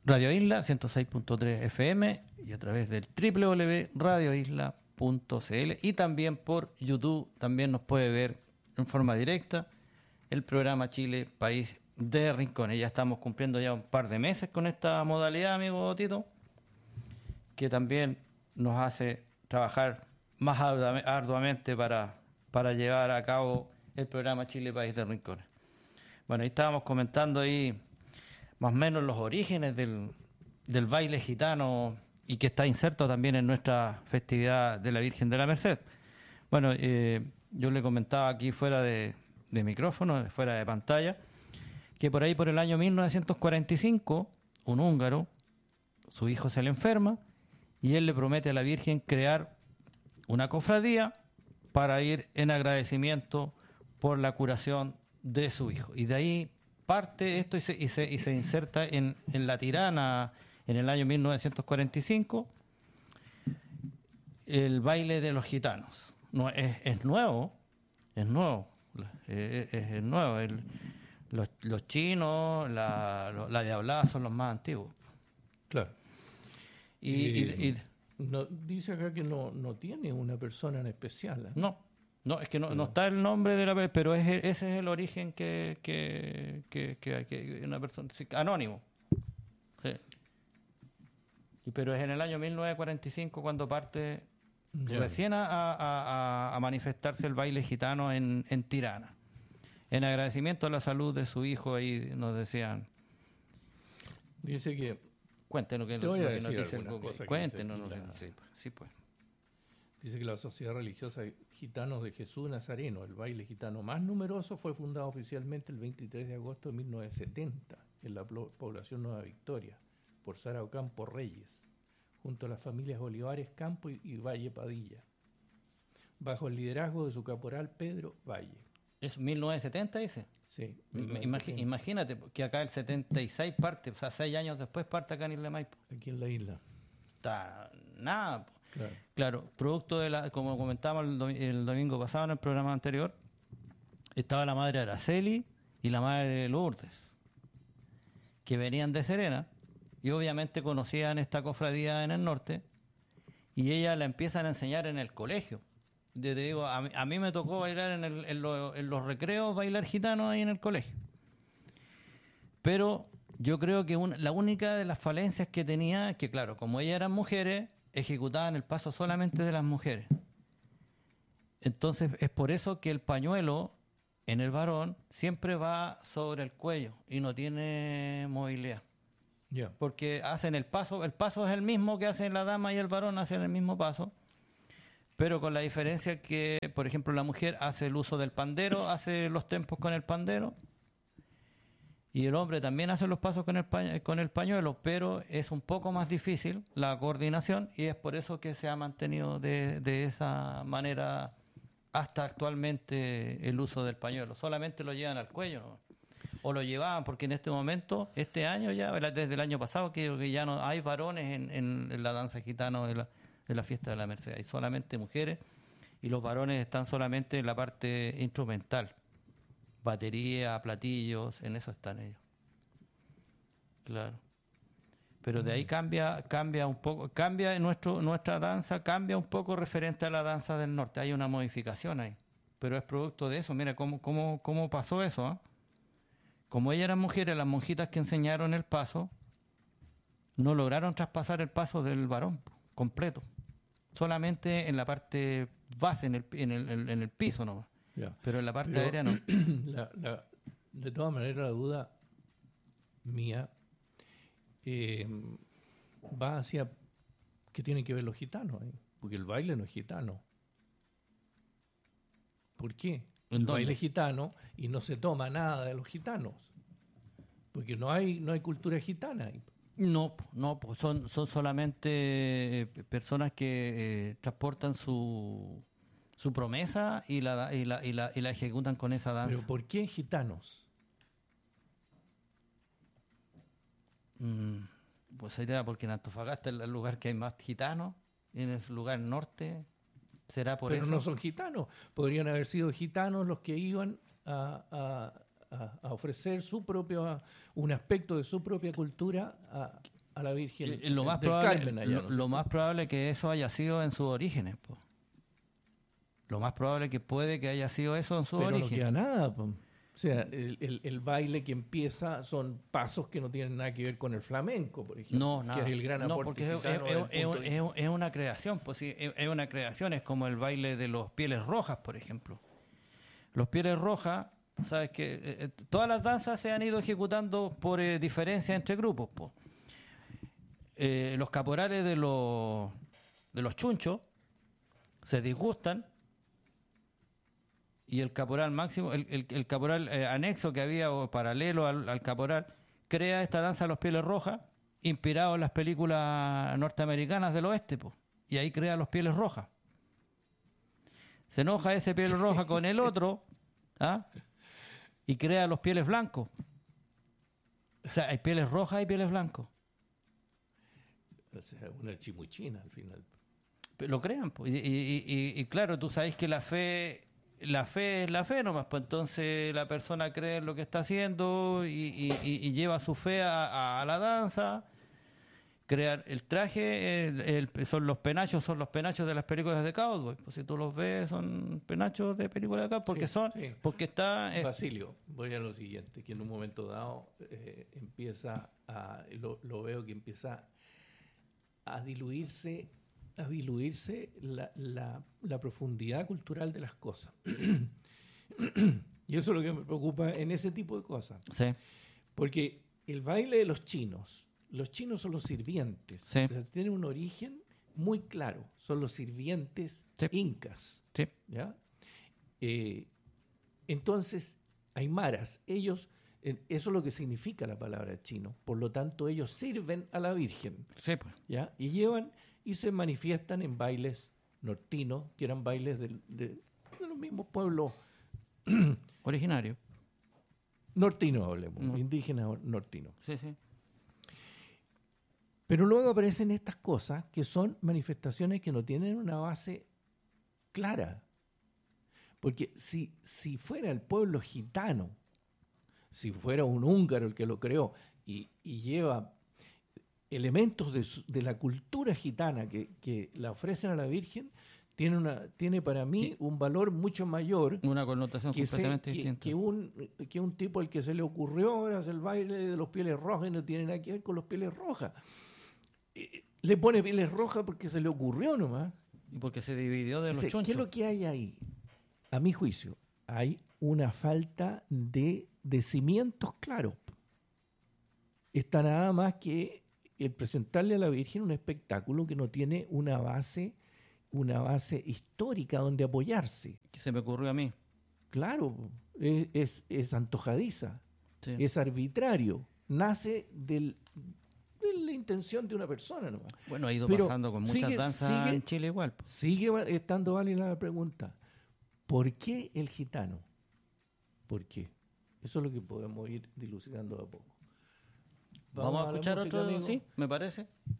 Radio Isla 106.3 FM y a través del www.radioisla.cl y también por YouTube. También nos puede ver en forma directa el programa Chile, País de Rincones. Ya estamos cumpliendo ya un par de meses con esta modalidad, amigo Tito, que también nos hace trabajar más arduamente para llevar a cabo el programa Chile, País de Rincones. Bueno, ahí estábamos comentando ahí más o menos los orígenes del baile gitano y que está inserto también en nuestra festividad de la Virgen de la Merced. Bueno, yo le comentaba aquí fuera de micrófono, fuera de pantalla, que por ahí por el año 1945, un húngaro, su hijo se le enferma y él le promete a la Virgen crear una cofradía para ir en agradecimiento por la curación de su hijo. Y de ahí parte esto y se inserta en La Tirana en el año 1945 el baile de los gitanos. No, es nuevo. Los chinos, la diablada son los más antiguos. Claro. Y no, dice acá que no tiene una persona en especial, ¿eh? No, es que no está el nombre de la, pero ese es el origen que una persona, sí, anónimo. Sí. Pero es en el año 1945 cuando parte recién a manifestarse el baile gitano en Tirana. En agradecimiento a la salud de su hijo, ahí nos decían. Dice que... Cuéntenos que nos dice el Google. Cuéntenos. Sí, pues. Dice que la Sociedad Religiosa Gitanos de Jesús Nazareno, el baile gitano más numeroso, fue fundado oficialmente el 23 de agosto de 1970 en la población Nueva Victoria por Sara Ocampo Reyes, junto a las familias Olivares Campo y Valle Padilla, bajo el liderazgo de su caporal Pedro Valle. ¿Es 1970 dice? Sí. Imagínate que acá el 76 parte, o sea, 6 años después parte acá en Isla Maipo. Aquí en la isla. Está nada. Claro, producto de como comentábamos el domingo pasado en el programa anterior, estaba la madre Araceli y la madre de Lourdes, que venían de Serena y obviamente conocían esta cofradía en el norte y ella la empiezan a enseñar en el colegio. Yo te digo, a mí me tocó bailar en los recreos, bailar gitano ahí en el colegio. Pero yo creo que la única de las falencias que tenía, que claro, como ellas eran mujeres, ejecutaban el paso solamente de las mujeres. Entonces es por eso que el pañuelo en el varón siempre va sobre el cuello y no tiene movilidad. Yeah. Porque hacen el paso es el mismo que hacen la dama y el varón hacen el mismo paso, pero con la diferencia que, por ejemplo, la mujer hace el uso del pandero, hace los tempos con el pandero, y el hombre también hace los pasos con el pañuelo, pero es un poco más difícil la coordinación y es por eso que se ha mantenido de esa manera hasta actualmente el uso del pañuelo. Solamente lo llevan al cuello, ¿no? O lo llevaban, porque en este momento, este año ya, desde el año pasado, que ya no hay varones en la danza gitana de la fiesta de la Merced. Hay solamente mujeres y los varones están solamente en la parte instrumental. Batería, platillos, en eso están ellos. Claro. Pero de ahí cambia un poco, nuestra danza cambia un poco referente a la danza del norte. Hay una modificación ahí. Pero es producto de eso. Mira cómo pasó eso, ¿eh? Como ellas eran mujeres, las monjitas que enseñaron el paso no lograron traspasar el paso del varón completo. Solamente en la parte base, en el piso, ¿no? Yeah. Pero en la parte aérea no. De todas maneras, la duda mía va hacia qué tienen que ver los gitanos, porque el baile no es gitano. ¿Por qué? El baile es gitano y no se toma nada de los gitanos, porque no hay cultura gitana ahí. No, pues son solamente personas que transportan su promesa y la ejecutan con esa danza. ¿Pero por qué gitanos? Pues idea, porque en Antofagasta es el lugar que hay más gitanos, y en el lugar norte será por eso. Pero no son gitanos, podrían haber sido gitanos los que iban a ofrecer un aspecto de su propia cultura a la Virgen Lo más del probable, Carmen allá, lo más probable que eso haya sido en sus orígenes, po. Lo más probable que puede que haya sido eso en sus Pero orígenes. no queda nada, po. O sea, el baile que empieza son pasos que no tienen nada que ver con el flamenco, por ejemplo. No, nada. Que es el gran No, aporte porque gitano desde el punto de vista. es una creación, pues sí, es una creación, es como el baile de los Pieles Rojas, por ejemplo. Los Pieles Rojas, sabes que todas las danzas se han ido ejecutando por diferencias entre grupos, po. Los caporales de los chunchos se disgustan y el caporal máximo, el caporal anexo que había o paralelo al caporal, crea esta danza de los Pieles Rojas, inspirado en las películas norteamericanas del oeste, po, y ahí crea los Pieles Rojas. Se enoja ese Piel Roja con el otro, ¿ah? Y crea los Pieles Blancos. O sea, hay pieles rojas y pieles blancos. O sea, una chimuchina al final. Lo crean, pues. Y claro, tú sabes que la fe es la fe nomás, pues entonces la persona cree en lo que está haciendo y lleva su fe a la danza. Crear el traje, son los penachos de las películas de cowboy. Pues si tú los ves, son penachos de películas de cowboy porque Sí. porque está... Basilio, voy a lo siguiente, que en un momento dado empieza lo veo que empieza a diluirse la profundidad cultural de las cosas. Y eso es lo que me preocupa en ese tipo de cosas. Sí. Porque el baile de los chinos son los sirvientes. Sí. O sea, tienen un origen muy claro. Son los sirvientes Sí. incas. Sí. ¿Ya? Entonces, aymaras, ellos, eso es lo que significa la palabra chino. Por lo tanto, ellos sirven a la Virgen. Sí, pues. ¿Ya? Y llevan y se manifiestan en bailes nortinos, que eran bailes de los mismos pueblos Originario. nortinos, hablemos, No. indígenas nortinos. Sí, sí. Pero luego aparecen estas cosas que son manifestaciones que no tienen una base clara. Porque si fuera el pueblo gitano, si fuera un húngaro el que lo creó y lleva elementos de la cultura gitana que la ofrecen a la Virgen, tiene para mí un valor mucho mayor Una connotación completamente distinta. que un tipo al que se le ocurrió hacer el baile de los Pieles Rojas y no tiene nada que ver con los Pieles Rojas. Le pone Pieles Rojas porque se le ocurrió nomás. Y porque se dividió de los chunchos. ¿Qué es lo que hay ahí? A mi juicio, hay una falta de cimientos claros. Está nada más que el presentarle a la Virgen un espectáculo que no tiene una base histórica donde apoyarse. Que se me ocurrió a mí. Claro, es antojadiza, Sí. es arbitrario, nace de la intención de una persona nomás. Bueno, ha ido Pero pasando con muchas danzas en Chile igual, pues. Sigue estando válida la pregunta. ¿Por qué el gitano? ¿Por qué? Eso es lo que podemos ir dilucidando de a poco. Vamos a la escuchar música, otro, amigo. sí, me parece.